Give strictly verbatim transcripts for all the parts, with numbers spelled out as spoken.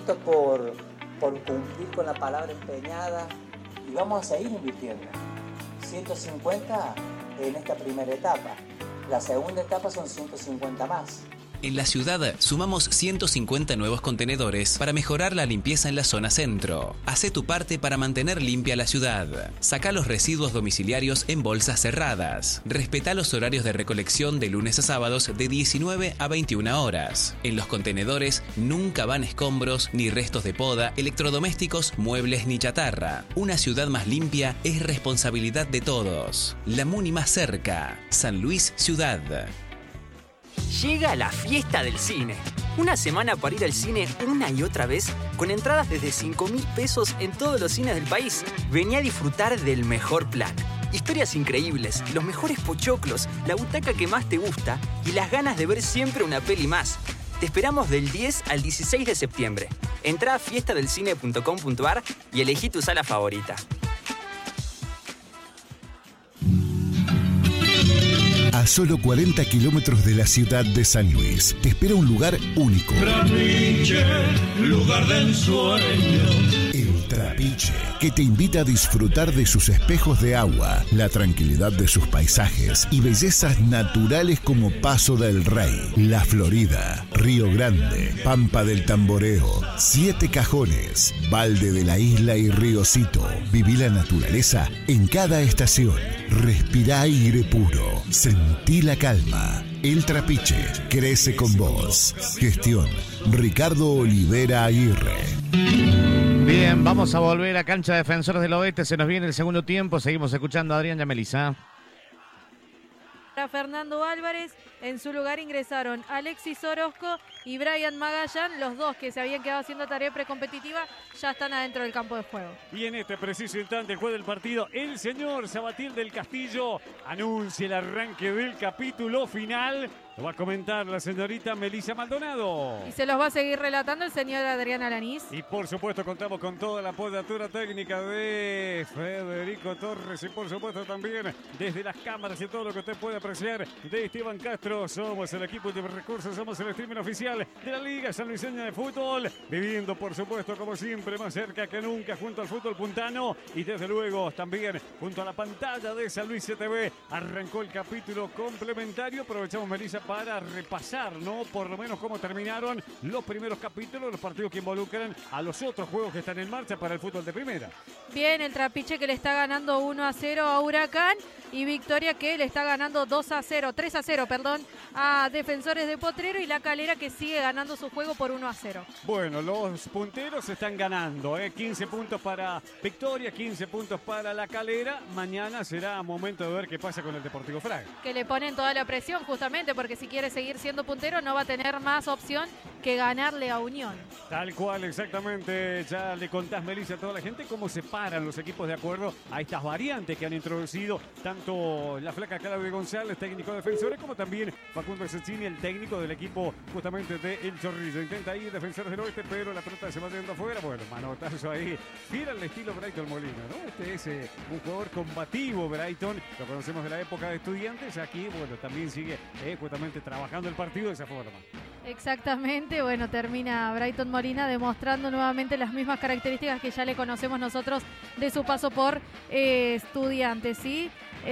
contentos por, por cumplir con la palabra empeñada y vamos a seguir invirtiendo. ciento cincuenta en esta primera etapa. La segunda etapa son ciento cincuenta más. En la ciudad sumamos ciento cincuenta nuevos contenedores para mejorar la limpieza en la zona centro. Hacé tu parte para mantener limpia la ciudad. Saca los residuos domiciliarios en bolsas cerradas. Respetá los horarios de recolección de lunes a sábados de diecinueve a veintiuna horas. En los contenedores nunca van escombros ni restos de poda, electrodomésticos, muebles ni chatarra. Una ciudad más limpia es responsabilidad de todos. La Muni más cerca. San Luis Ciudad. Llega la fiesta del cine. Una semana para ir al cine una y otra vez con entradas desde cinco mil pesos en todos los cines del país. Vení a disfrutar del mejor plan. Historias increíbles, los mejores pochoclos, la butaca que más te gusta y las ganas de ver siempre una peli más. Te esperamos del diez al dieciséis de septiembre. Entrá a fiesta del cine punto com punto a r y elegí tu sala favorita. A solo cuarenta kilómetros de la ciudad de San Luis, te espera un lugar único. Trapiche, lugar de ensueño. El Trapiche, que te invita a disfrutar de sus espejos de agua, la tranquilidad de sus paisajes y bellezas naturales como Paso del Rey, La Florida, Río Grande, Pampa del Tamboreo, Siete Cajones, Valde de la Isla y Riocito. Viví la naturaleza en cada estación. Respirá aire puro. Sentí la calma. El Trapiche crece con vos. Gestión Ricardo Olivera Aguirre. Bien, vamos a volver a cancha de Defensores del Oeste. Se nos viene el segundo tiempo. Seguimos escuchando a Adrián y a Melissa. Para Fernando Álvarez, en su lugar ingresaron Alexis Orozco y Brian Magallán, los dos que se habían quedado haciendo tarea precompetitiva, ya están adentro del campo de juego. Y en este preciso instante, el juez del partido, el señor Sabatil del Castillo, anuncia el arranque del capítulo final. Lo va a comentar la señorita Melissa Maldonado. Y se los va a seguir relatando el señor Adrián Alanís. Y por supuesto contamos con toda la apoyatura técnica de Federico Torres y por supuesto también desde las cámaras y todo lo que usted puede apreciar de Esteban Castro. Somos el equipo de recursos, somos el streaming oficial de la Liga Sanluiseña de Fútbol. Viviendo por supuesto como siempre más cerca que nunca junto al fútbol puntano y desde luego también junto a la pantalla de San Luis C T V. Arrancó el capítulo complementario. Aprovechamos, Melissa, para repasar, ¿no? Por lo menos cómo terminaron los primeros capítulos, los partidos que involucran a los otros juegos que están en marcha para el fútbol de primera. Bien, el Trapiche que le está ganando uno a cero a Huracán y Victoria que le está ganando dos a cero, tres a cero, perdón, a Defensores de Potrero y La Calera que sigue ganando su juego por uno a cero. Bueno, los punteros están ganando, ¿eh? quince puntos para Victoria, quince puntos para La Calera. Mañana será momento de ver qué pasa con el Deportivo Fraga. Que le ponen toda la presión justamente porque si quiere seguir siendo puntero no va a tener más opción que ganarle a Unión. Tal cual, exactamente. Ya le contás, Melissa, a toda la gente cómo se paran los equipos de acuerdo a estas variantes que han introducido tanto la flaca Claudia González, técnico defensor, como también Facundo Cecchini, el técnico del equipo justamente de El Chorrillo. Intenta ahí Defensores del Oeste, pero la pelota se va yendo afuera. Bueno, manotazo ahí. Fiel al estilo Brighton Molina, ¿no? Este es eh, un jugador combativo, Brighton. Lo conocemos de la época de Estudiantes. Aquí, bueno, también sigue eh, justamente trabajando el partido de esa forma. Exactamente, bueno, termina Brighton Molina demostrando nuevamente las mismas características que ya le conocemos nosotros de su paso por eh, Estudiantes, ¿sí?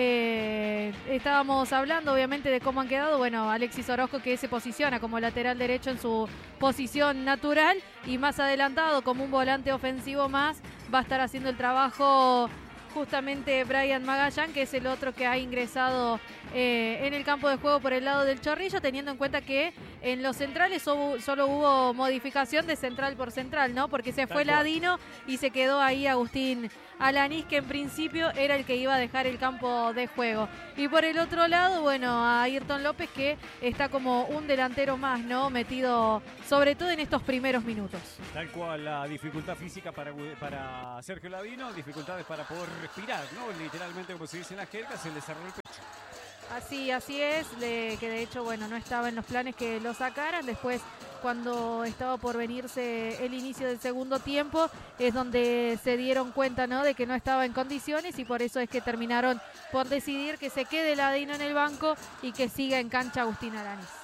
Eh, estábamos hablando obviamente de cómo han quedado, bueno, Alexis Orozco que se posiciona como lateral derecho en su posición natural y más adelantado como un volante ofensivo más, va a estar haciendo el trabajo justamente Brian Magallán, que es el otro que ha ingresado eh, en el campo de juego por el lado del Chorrillo, teniendo en cuenta que en los centrales solo, solo hubo modificación de central por central, ¿no? Porque se fue Ladino y se quedó ahí Agustín Alanís, que en principio era el que iba a dejar el campo de juego. Y por el otro lado, bueno, a Ayrton López, que está como un delantero más, ¿no? Metido sobre todo en estos primeros minutos. Tal cual, la dificultad física para, para Sergio Ladino, dificultades para poder respirar, ¿no? Literalmente, como se dice en la jerga, se le cerró el pecho. Así, así es, de, que de hecho, bueno, no estaba en los planes que lo sacaran. Después, cuando estaba por venirse el inicio del segundo tiempo, es donde se dieron cuenta, ¿no?, de que no estaba en condiciones y por eso es que terminaron por decidir que se quede Ladino en el banco y que siga en cancha Agustín Alanís.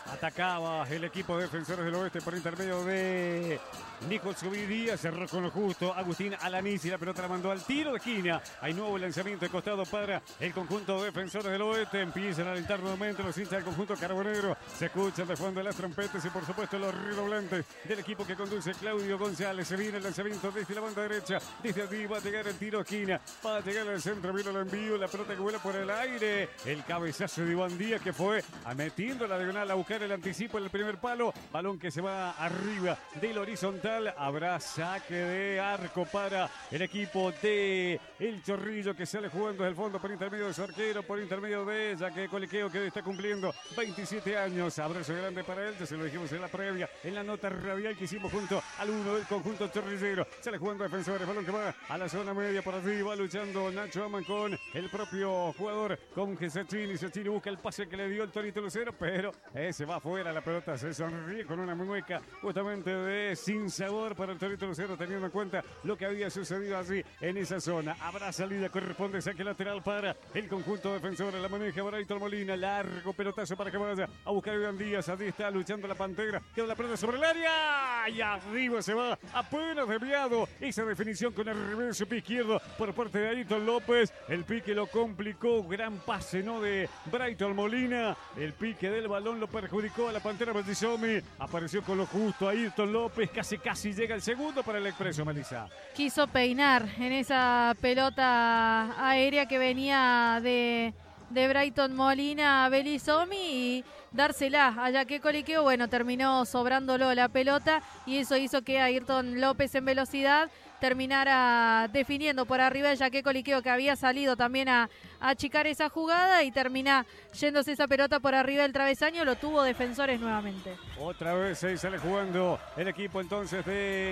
Atacaba el equipo de Defensores del Oeste por intermedio de Nico Zubiri, cerró con lo justo Agustín Alaniz, la pelota la mandó al tiro de esquina. Hay nuevo lanzamiento de costado para el conjunto de Defensores del Oeste. Empiezan a alentar nuevamente los hinchas del conjunto carbonero. Se escuchan de fondo las trompetas y por supuesto los redoblantes del equipo que conduce Claudio González. Se viene el lanzamiento desde la banda derecha. Desde allí va a llegar el tiro de esquina. Va a llegar al centro, vino el envío. La pelota que vuela por el aire. El cabezazo de Iván Díaz que fue a metiendo la diagonal a buscar el anticipo en el primer palo. Balón que se va arriba del horizontal. Habrá saque de arco para el equipo de El Chorrillo que sale jugando desde el fondo por intermedio de su arquero, por intermedio de Jaque Coliqueo que está cumpliendo veintisiete años. Abrazo grande para él, ya se lo dijimos en la previa, en la nota radial que hicimos junto al uno del conjunto chorrillero. Sale jugando Defensores, balón que va a la zona media por allí, va luchando Nacho Aman con el propio jugador, con Gesachini. Gesachini busca el pase que le dio el Torito Lucero, pero ese va afuera, la pelota se sonríe con una mueca justamente de sin sabor para el Torito Lucero, teniendo en cuenta lo que había sucedido allí en esa zona. Habrá salida, corresponde saque lateral para el conjunto defensor. La maneja Brayton Molina, largo pelotazo para que vaya a buscar a Iván Díaz. Allí está luchando la Pantera, queda la pelota sobre el área y arriba se va, apenas desviado. Esa definición con el reverso pie izquierdo por parte de Ayrton López. El pique lo complicó, gran pase no de Brayton Molina. El pique del balón lo perjudicó a la Pantera Bellisomi. Apareció con lo justo Ayrton López, casi Casi llega el segundo para el Expreso, Melissa. Quiso peinar en esa pelota aérea que venía de, de Brayton Molina a Bellisomi y dársela a Jaque Coliqueo. Bueno, terminó sobrándolo la pelota y eso hizo que Ayrton López en velocidad terminara definiendo por arriba de Jaque Coliqueo, que había salido también a, a achicar esa jugada, y termina yéndose esa pelota por arriba del travesaño. Lo tuvo Defensores nuevamente. Otra vez ahí sale jugando el equipo entonces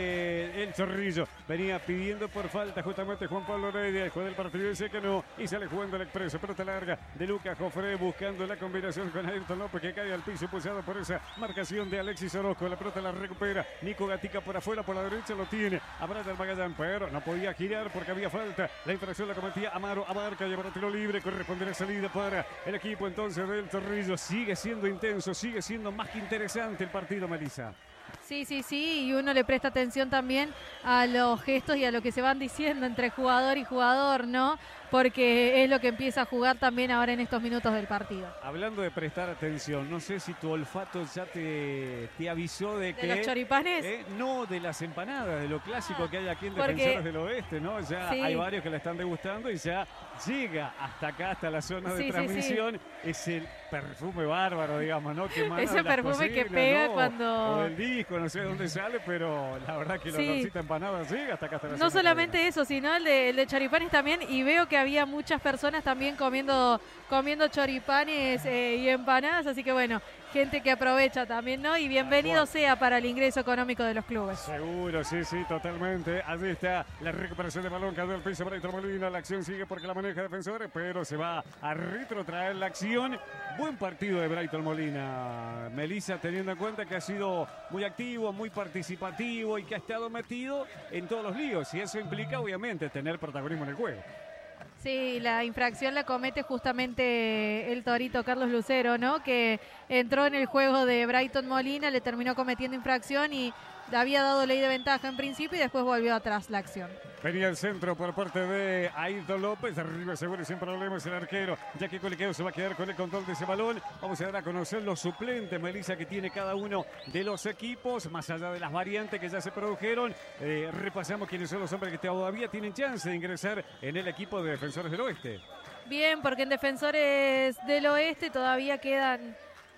de El Chorrillo. Venía pidiendo por falta justamente Juan Pablo Heredia, el juez del partido dice que no, y sale jugando el Expreso. Pelota larga de Lucas Jofré buscando la combinación con Ayrton López, que cae al piso impulsado por esa marcación de Alexis Orozco. La pelota la recupera Nico Gatica por afuera, por la derecha lo tiene Abraham Magallán, pero no podía girar porque había falta. La infracción la cometía Amaro Abarca, llevará tiro libre, corresponde la salida para el equipo entonces del Chorrillo. Sigue siendo intenso, sigue siendo más que interesante el partido, Melissa. Sí, sí, sí, y uno le presta atención también a los gestos y a lo que se van diciendo entre jugador y jugador, ¿no? Porque es lo que empieza a jugar también ahora en estos minutos del partido. Hablando de prestar atención, no sé si tu olfato ya te, te avisó de, ¿De que... los choripanes? Eh, no, de las empanadas, de lo clásico ah, que hay aquí en porque... Defensores del Oeste, ¿no? Ya sí. Hay varios que la están degustando y ya llega hasta acá, hasta la zona de sí, transmisión. Sí, sí. Es el perfume bárbaro, digamos, ¿no? Que ese perfume cocinas, que pega, ¿no? Cuando... O el disco, no sé dónde sale, pero la verdad que el sí. olorcito empanada llega hasta acá, hasta la No zona solamente de eso, sino el de, el de choripanes también, y veo que había muchas personas también comiendo, comiendo choripanes eh, y empanadas, así que bueno, gente que aprovecha también, ¿no? Y bienvenido sea para el ingreso económico de los clubes. Seguro, sí, sí, totalmente. Allí está la recuperación de balón, cayó el piso Brayton Molina. La acción sigue porque la maneja Defensores, pero se va a retrotraer la acción. Buen partido de Brayton Molina, Melissa, teniendo en cuenta que ha sido muy activo, muy participativo y que ha estado metido en todos los líos. Y eso implica, obviamente, tener protagonismo en el juego. Sí, la infracción la comete justamente el torito Carlos Lucero, ¿no? Que entró en el juego de Brayton Molina, le terminó cometiendo infracción y había dado ley de ventaja en principio y después volvió atrás la acción. Venía el centro por parte de Ayrton López, arriba seguro y sin problemas el arquero. Jaque Coliqueo se va a quedar con el control de ese balón. Vamos a dar a conocer los suplentes, Melissa, que tiene cada uno de los equipos, más allá de las variantes que ya se produjeron. Eh, repasamos quiénes son los hombres que todavía tienen chance de ingresar en el equipo de Defensores del Oeste. Bien, porque en Defensores del Oeste todavía quedan...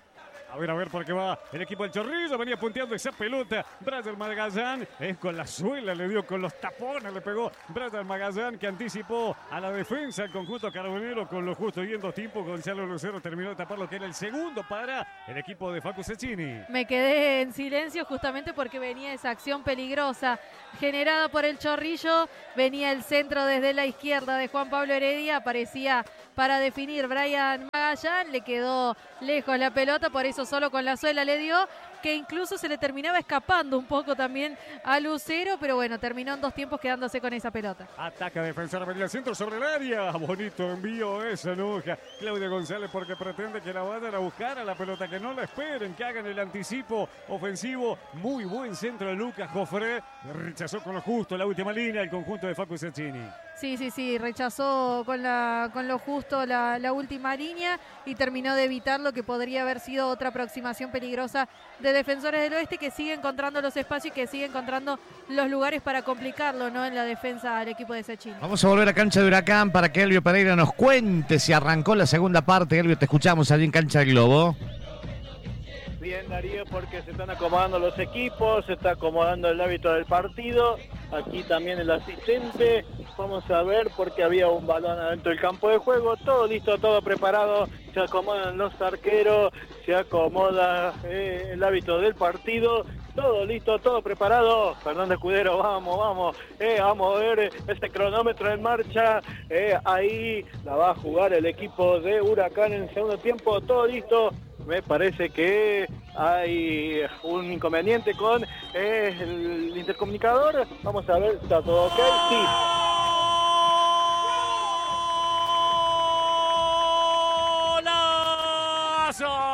A ver, a ver, por qué va el equipo del Chorrillo. Venía punteando esa pelota. Brian Magallán es con la suela, le dio con los tapones, le pegó Brian Magallán, que anticipó a la defensa el conjunto carbonero con lo justo y en dos tiempos. Gonzalo Lucero terminó de tapar lo que era el segundo para el equipo de Facu Cecchini. Me quedé en silencio justamente porque venía esa acción peligrosa generada por el Chorrillo. Venía el centro desde la izquierda de Juan Pablo Heredia. Aparecía para definir Brian Magallán. Le quedó lejos la pelota, por eso solo con la suela le dio que incluso se le terminaba escapando un poco también a Lucero, pero bueno, terminó en dos tiempos quedándose con esa pelota. Ataca Defensor, venía el centro sobre el área. Bonito envío esa nuja. Claudia González porque pretende que la vayan a buscar a la pelota, que no la esperen, que hagan el anticipo ofensivo. Muy buen centro de Lucas Joffre. Rechazó con lo justo la última línea el conjunto de Facu Cecchini. Sí, sí, sí, rechazó con, la, con lo justo la, la última línea y terminó de evitar lo que podría haber sido otra aproximación peligrosa de Defensores del Oeste, que sigue encontrando los espacios y que sigue encontrando los lugares para complicarlo, ¿no?, en la defensa al equipo de Cecchini. Vamos a volver a cancha de Huracán para que Elvio Pereira nos cuente si arrancó la segunda parte. Elvio, te escuchamos allí en cancha del Globo. Bien, Darío, porque se están acomodando los equipos, se está acomodando el hábito del partido. Aquí también el asistente. Vamos a ver porque había un balón adentro del campo de juego. Todo listo, todo preparado. Se acomodan los arqueros, se acomoda eh, el hábito del partido. Todo listo, todo preparado. Fernando Escudero, vamos, vamos. Eh, vamos a ver este cronómetro en marcha. Eh, ahí la va a jugar el equipo de Huracán en el segundo tiempo. Todo listo. Me parece que hay un inconveniente con eh, el intercomunicador. Vamos a ver, ¿está todo ok? Sí. ¡Golazo!